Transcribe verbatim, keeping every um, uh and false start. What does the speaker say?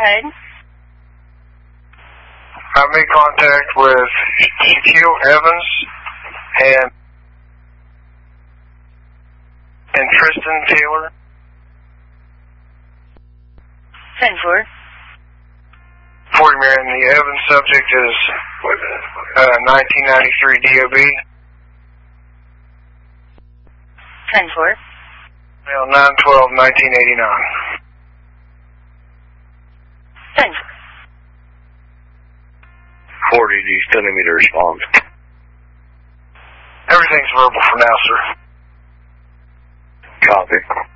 ahead. I made contact with Shaquille Evans and and Tristan Taylor. ten four. forty man, the Evans subject is uh, nineteen ninety-three D O B. ten four. Well, nine twelve nineteen eighty-nine. ten four. forty, do you still need me to respond? Everything's verbal for now, sir. Copy.